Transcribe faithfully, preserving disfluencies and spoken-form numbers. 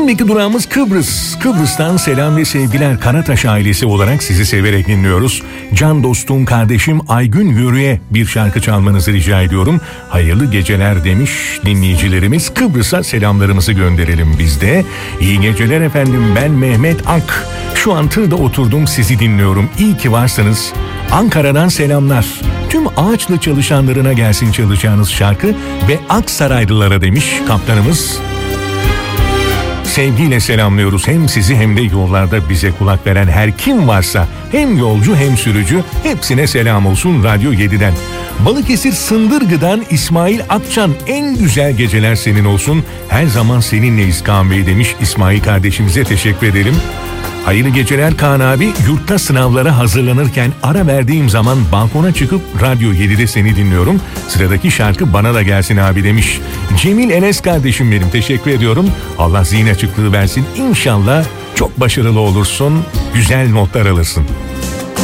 Şimdiki durağımız Kıbrıs. Kıbrıs'tan selam ve sevgiler Karataş ailesi olarak sizi severek dinliyoruz. Can dostum kardeşim Aygün Yürü'ye bir şarkı çalmanızı rica ediyorum. Hayırlı geceler demiş dinleyicilerimiz. Kıbrıs'a selamlarımızı gönderelim biz de. İyi geceler efendim, ben Mehmet Ak. Şu an tırda oturdum, sizi dinliyorum. İyi ki varsınız. Ankara'dan selamlar. Tüm Ağaçlı çalışanlarına gelsin çalacağınız şarkı ve Aksaraylılara demiş kaptanımız. Sevgiyle selamlıyoruz hem sizi hem de yollarda bize kulak veren her kim varsa, hem yolcu hem sürücü, hepsine selam olsun Radyo yediden. Balıkesir Sındırgı'dan İsmail Akçan, en güzel geceler senin olsun. Her zaman seninleyiz Kaan Bey demiş. İsmail kardeşimize teşekkür edelim. Hayırlı geceler Kaan abi. Yurtta sınavlara hazırlanırken ara verdiğim zaman balkona çıkıp Radyo yedide seni dinliyorum. Sıradaki şarkı bana da gelsin abi demiş. Cemil Enes kardeşim benim, teşekkür ediyorum. Allah zihin açıklığı versin. İnşallah çok başarılı olursun. Güzel notlar alırsın.